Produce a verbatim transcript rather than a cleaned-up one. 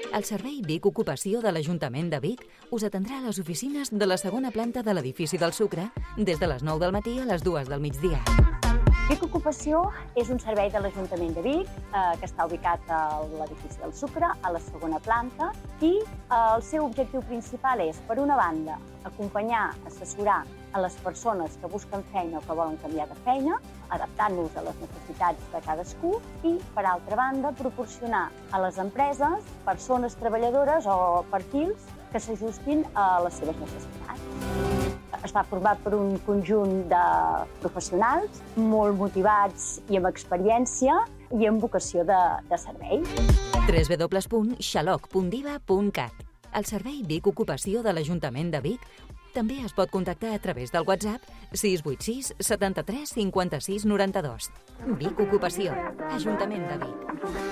El Servei Vic Ocupació de l'Ajuntament de Vic us atendrà a les oficines de la segona planta de l'edifici del Sucre des de les nou del matí a les dues del migdia. Vic Ocupació és un servei de l'Ajuntament de Vic eh, que està ubicat a l'edifici del Sucre, a la segona planta, i eh, el seu objectiu principal és, per una banda, acompanyar, assessorar a les persones que busquen feina o que volen canviar de feina, adaptant-nos a les necessitats de cadascú, i, per altra banda, proporcionar a les empreses persones treballadores o perfils que s'ajustin a les seves necessitats. Està format per un conjunt de professionals molt motivats i amb experiència i amb vocació de, de servei. w w w punt xaloc punt diva punt cat. El Servei Vic Ocupació de l'Ajuntament de Vic també es pot contactar a través del WhatsApp sis vuit sis setanta-tres cinquanta-sis noranta-dos. Vic Ocupació, Ajuntament de Vic.